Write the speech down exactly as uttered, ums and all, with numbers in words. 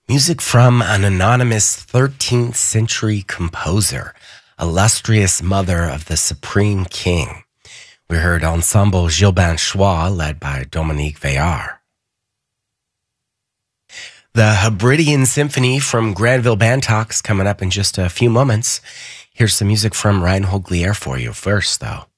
Music from an anonymous thirteenth century composer, illustrious mother of the Supreme King. We heard Ensemble Gilbin Choix, led by Dominique Veillard. The Hebridean Symphony from Granville Band Talks coming up in just a few moments. Here's some music from Reinhold Glier for you first, though.